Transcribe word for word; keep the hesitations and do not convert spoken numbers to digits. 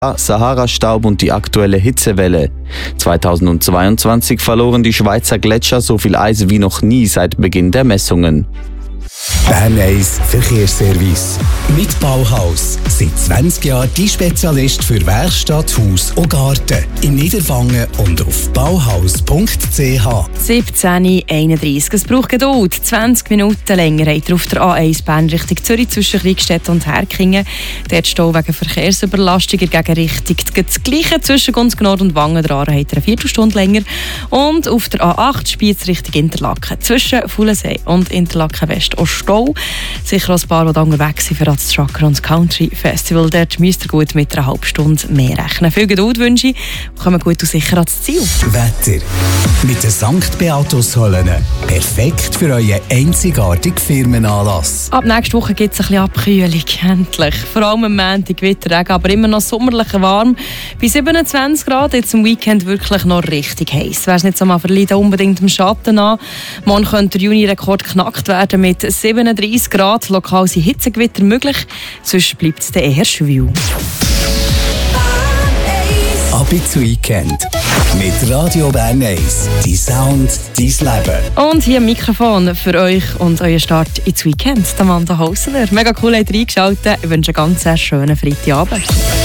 Sahara-Staub und die aktuelle Hitzewelle. zweitausendzweiundzwanzig verloren die Schweizer Gletscher so viel Eis wie noch nie seit Beginn der Messungen. Bern eins Verkehrsservice. Mit Bauhaus. Seit zwanzig Jahren die Spezialist für Werkstatt, Haus und Garten. In Niederwangen und auf bauhaus punkt c h. siebzehn Uhr einunddreißig. Es braucht Geduld. zwanzig Minuten länger habt ihr auf der A eins Bern Richtung Zürich zwischen Kriegstetten und Herkingen. Dort Stau wegen Verkehrsüberlastung in der Gegenrichtung. Das Gleiche zwischen Gunzgen Nord und Wangen dran habt ihr eine Viertelstunde länger. Und auf der A acht Spiez Richtung Interlaken. Zwischen Fulensee und Interlaken West auch Stau. Sicher auch ein paar, die unterwegs sind für das Trucker und Country Festival. Dort müsst ihr gut mit einer halben Stunde mehr rechnen. Viel Geduld wünsche ich und kommen gut und sicher ans Ziel. Wetter. Mit der Sankt Beatus Höllen. Perfekt für euren einzigartigen Firmenanlass. Ab nächster Woche gibt es ein bisschen Abkühlung. Endlich. Vor allem am Montag, Gewitter, Regen, aber immer noch sommerlich warm. Bei siebenundzwanzig Grad, jetzt am Weekend wirklich noch richtig heiß. Wer es nicht so mal verleiht, unbedingt im Schatten an. Morgen könnte der Juni-Rekord geknackt werden mit siebenunddreißig Grad. Lokal sind Hitzegewitter möglich. Sonst bleibt es dann eher schwül. Ab ins Weekend. Mit Radio Bern eins. Die Sound, dein Leben. Und hier ein Mikrofon für euch und euren Start ins Weekend. Amanda Hausener. Mega cool, habt ihr eingeschaltet. Ich wünsche einen ganz schönen Freitagabend.